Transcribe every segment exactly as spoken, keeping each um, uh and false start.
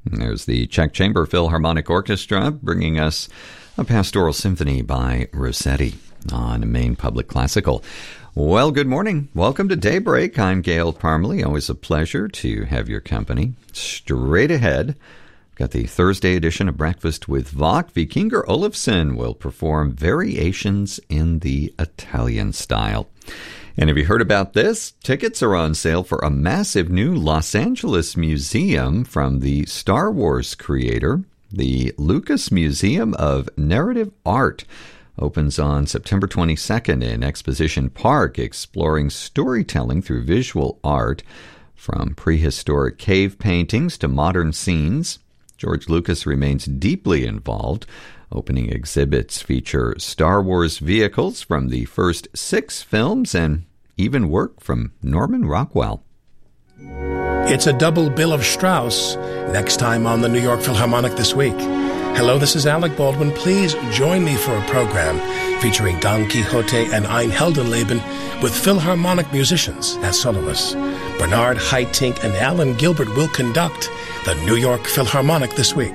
There's the Czech Chamber Philharmonic Orchestra bringing us a pastoral symphony by Rossetti on Maine Public Classical. Well, good morning. Welcome to Daybreak. I'm Gail Parmalee. Always a pleasure to have your company. Straight ahead, got the Thursday edition of Breakfast with Vok. Vikingur Olafsson will perform Variations in the Italian Style. And have you heard about this? Tickets are on sale for a massive new Los Angeles museum from the Star Wars creator. The Lucas Museum of Narrative Art opens on September twenty-second in Exposition Park, exploring storytelling through visual art, from prehistoric cave paintings to modern scenes. George Lucas remains deeply involved. Opening exhibits feature Star Wars vehicles from the first six films and even work from Norman Rockwell. It's a double bill of Strauss next time on the New York Philharmonic This Week. Hello, this is Alec Baldwin. Please join me for a program featuring Don Quixote and Ein Heldenleben with Philharmonic musicians as soloists. Bernard Haitink and Alan Gilbert will conduct the New York Philharmonic This Week.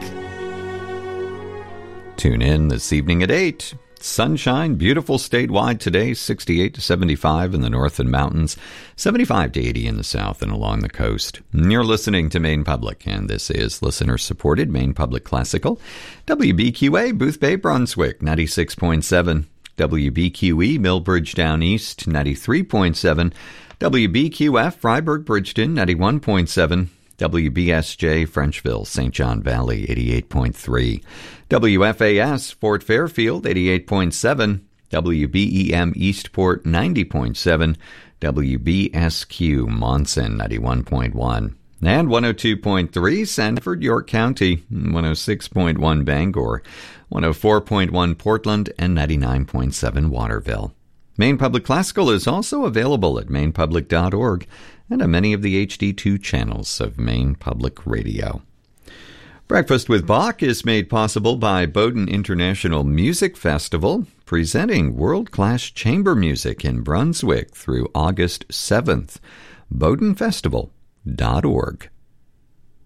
Tune in this evening at eight. Sunshine, beautiful statewide today, sixty-eight to seventy-five in the north and mountains, seventy-five to eighty in the south and along the coast. You're listening to Maine Public, and this is listener-supported Maine Public Classical. W B Q A, Booth Bay, Brunswick, ninety-six point seven. W B Q E, Millbridge Down East, ninety-three point seven. W B Q F, Freiburg, Bridgeton, ninety-one point seven. W B S J, Frenchville, Saint John Valley, eighty-eight point three. W F A S, Fort Fairfield, eighty-eight point seven. W B E M, Eastport, ninety point seven. W B S Q, Monson, ninety-one point one. And one oh two point three, Sanford, York County, one oh six point one, Bangor, one oh four point one, Portland, and ninety-nine point seven, Waterville. Maine Public Classical is also available at maine public dot org and on many of the H D two channels of Maine Public Radio. Breakfast with Bach is made possible by Bowdoin International Music Festival, presenting world-class chamber music in Brunswick through August seventh. bowdoin festival dot org.